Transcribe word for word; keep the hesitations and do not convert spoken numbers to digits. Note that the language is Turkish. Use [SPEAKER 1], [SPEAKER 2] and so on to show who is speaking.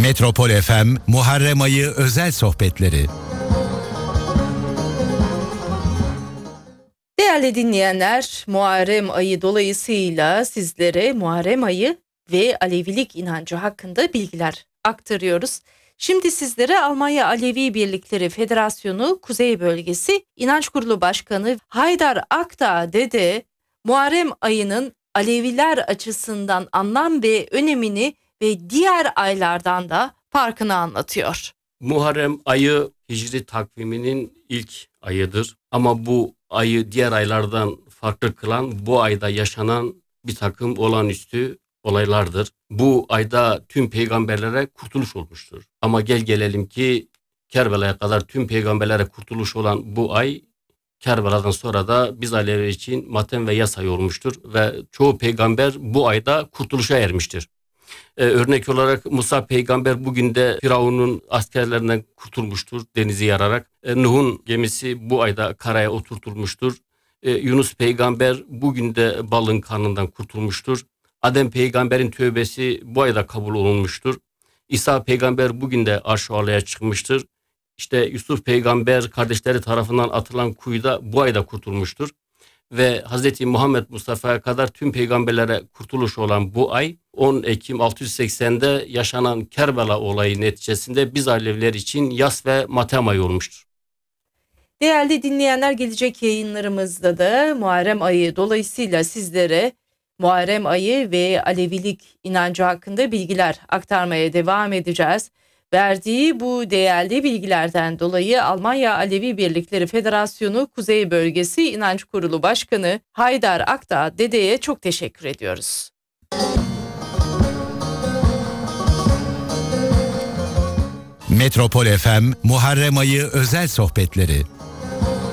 [SPEAKER 1] Metropol F M Muharrem Ayı özel sohbetleri.
[SPEAKER 2] Değerli dinleyenler, Muharrem Ayı dolayısıyla sizlere Muharrem Ayı ve Alevilik inancı hakkında bilgiler aktarıyoruz. Şimdi sizlere Almanya Alevi Birlikleri Federasyonu Kuzey Bölgesi İnanç Kurulu Başkanı Haydar Akdağ Dede, Muharrem ayının Aleviler açısından anlam ve önemini ve diğer aylardan da farkını anlatıyor.
[SPEAKER 3] Muharrem ayı Hicri takviminin ilk ayıdır. Ama bu ayı diğer aylardan farklı kılan bu ayda yaşanan bir takım olağanüstü olaylardır. Bu ayda tüm peygamberlere kurtuluş olmuştur. Ama gel gelelim ki Kerbela'ya kadar tüm peygamberlere kurtuluş olan bu ay Kerbela'dan sonra da biz Aleviler için matem ve yas ayı olmuştur. Ve çoğu peygamber bu ayda kurtuluşa ermiştir. Ee, örnek olarak Musa peygamber bugün de Firavun'un askerlerinden kurtulmuştur denizi yararak. Ee, Nuh'un gemisi bu ayda karaya oturtulmuştur. Ee, Yunus peygamber bugün de balığın karnından kurtulmuştur. Adem peygamberin tövbesi bu ayda kabul olunmuştur. İsa peygamber bugün de arş-ı alaya çıkmıştır. İşte Yusuf peygamber kardeşleri tarafından atılan kuyuda bu ayda kurtulmuştur. Ve Hazreti Muhammed Mustafa'ya kadar tüm peygamberlere kurtuluş olan bu ay on Ekim altı yüz seksende yaşanan Kerbela olayı neticesinde biz Aleviler için yas ve matem ayı olmuştur.
[SPEAKER 2] Değerli dinleyenler, gelecek yayınlarımızda da Muharrem ayı dolayısıyla sizlere Muharrem ayı ve Alevilik inancı hakkında bilgiler aktarmaya devam edeceğiz. Verdiği bu değerli bilgilerden dolayı Almanya Alevi Birlikleri Federasyonu Kuzey Bölgesi İnanç Kurulu Başkanı Haydar Akdağ Dede'ye çok teşekkür ediyoruz.
[SPEAKER 1] Metropol F M Muharrem Ayı özel sohbetleri.